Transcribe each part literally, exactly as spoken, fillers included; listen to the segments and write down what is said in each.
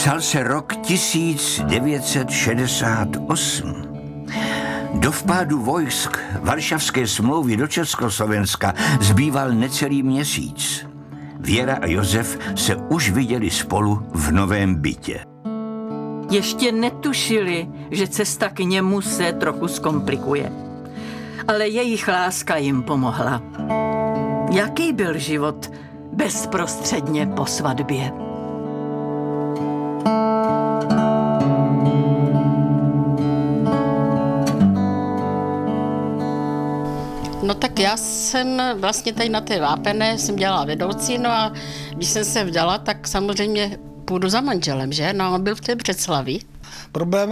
Psal se rok tisíc devět set šedesát osm. Do vpádu vojsk Varšavské smlouvy do Československa zbýval necelý měsíc. Věra a Josef se už viděli spolu v novém bytě. Ještě netušili, že cesta k němu se trochu zkomplikuje. Ale jejich láska jim pomohla. Jaký byl život bezprostředně po svatbě? No tak já jsem vlastně tady na té Vápené jsem dělala vedoucí, no a když jsem se vdala, tak samozřejmě půjdu za manželem, že? No a on byl v té Břeclavi. Problém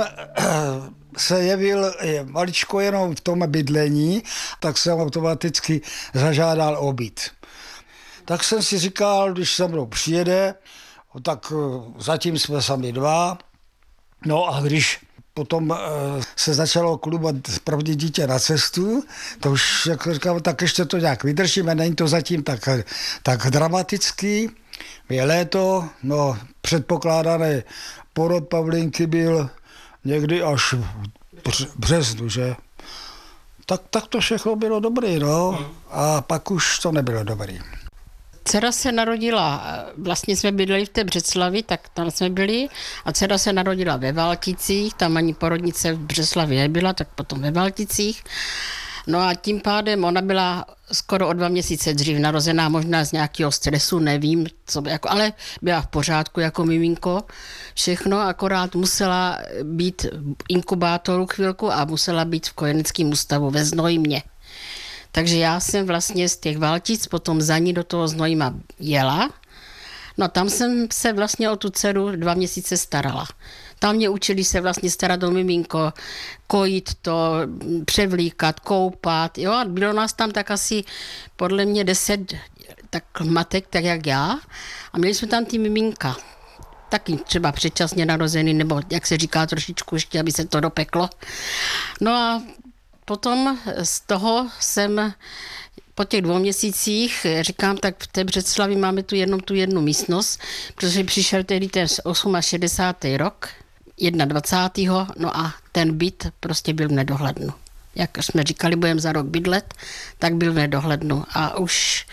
se jevil maličko jenom v tom bydlení, tak jsem automaticky zažádal o byt. Tak jsem si říkal, když se mnou přijede, tak zatím jsme sami dva, no a když potom se začalo klubat pravdě dítě na cestu, to už, jak říkám, tak ještě to nějak vydržíme, není to zatím tak, tak dramatický. Je léto, no předpokládaný porod Pavlinky byl někdy až v březnu, že? Tak, tak to všechno bylo dobrý, no, a pak už to nebylo dobrý. Dcera se narodila, vlastně jsme bydleli v té Břeclavi, tak tam jsme byli a dcera se narodila ve Valticích, tam ani porodnice v Břeclavi nebyla, tak potom ve Valticích. No a tím pádem ona byla skoro o dva měsíce dřív narozená, možná z nějakého stresu, nevím, co by, jako, ale byla v pořádku jako miminko, všechno, akorát musela být v inkubátoru chvilku a musela být v kojeneckém ústavu ve Znojmě. Takže já jsem vlastně z těch Valtic potom za ní do toho Znojma jela. No tam jsem se vlastně o tu dceru dva měsíce starala. Tam mě učili se vlastně starat o miminko, kojit to, převlíkat, koupat. Jo, a bylo nás tam tak asi podle mě deset tak matek, tak jak já. A měli jsme tam ty miminka. Taky třeba předčasně narozený, nebo jak se říká trošičku ještě, aby se to dopeklo. No a potom z toho jsem po těch dvou měsících, říkám, tak v té Břeclavi máme tu jednou tu jednu místnost, protože přišel tehdy ten šedesátý osmý rok, dvacátého prvního no a ten byt prostě byl v nedohlednu. Jak jsme říkali, budeme za rok bydlet, tak byl v nedohlednu a už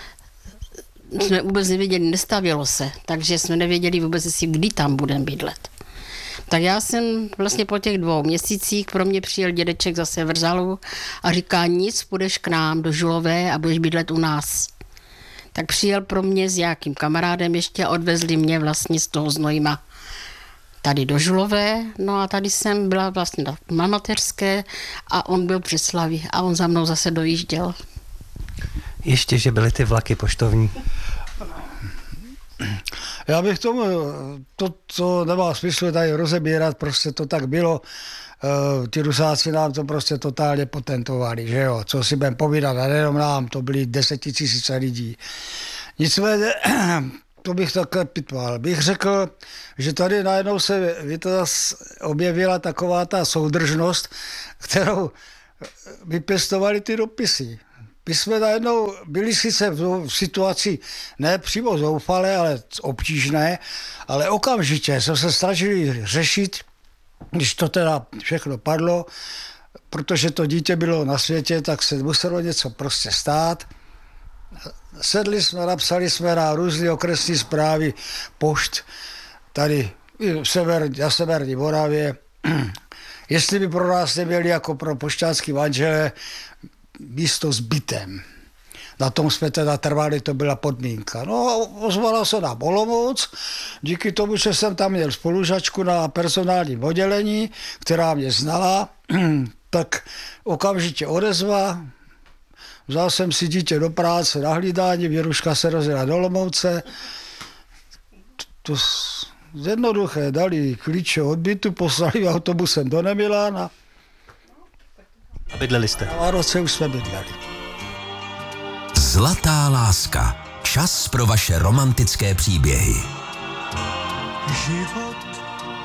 jsme vůbec nevěděli, nestavělo se, takže jsme nevěděli vůbec, jestli kdy tam budeme bydlet. Tak já jsem vlastně po těch dvou měsících, pro mě přijel dědeček zase v Rzalu a říká, nic, půjdeš k nám do Žulové a budeš bydlet u nás. Tak přijel pro mě s nějakým kamarádem ještě a odvezli mě vlastně z toho Znojma tady do Žulové, no a tady jsem byla vlastně na mateřské a on byl v Břeclavi a on za mnou zase dojížděl. Ještě, že byly ty vlaky poštovní. Já bych tomu, to, co nemá smysl tady rozebírat, prostě to tak bylo. Uh, ty Rusáci nám to prostě totálně potentovali, že jo, co si budeme povídat, a nejenom nám, to byly desetitisíce lidí. Nicméně, to bych takhle pitval. Bych řekl, že tady najednou se objevila taková ta soudržnost, kterou vypěstovali ty dopisy. My jsme najednou byli sice v situaci ne přímo zoufalé, ale obtížné, ale okamžitě jsme se snažili řešit, když to teda všechno padlo, protože to dítě bylo na světě, tak se muselo něco prostě stát. Sedli jsme, napsali jsme na různé okresní zprávy pošt tady v sever, na severní Moravě, jestli by pro nás neměli jako pro pošťánský manžele místo s bytem. Na tom jsme teda trvali, to byla podmínka. No ozvala se nám Olomouc, díky tomu, že jsem tam měl spolužačku na personálním oddělení, která mě znala, tak okamžitě odezva, vzal jsem si dítě do práce na hlídání, Věruška se rozjela do Olomouce, to jednoduché, dali klíče od bytu, poslali autobusem do Nemilána. A bydleli jste? A roce už jsme bydleli. Zlatá láska. Čas pro vaše romantické příběhy. Život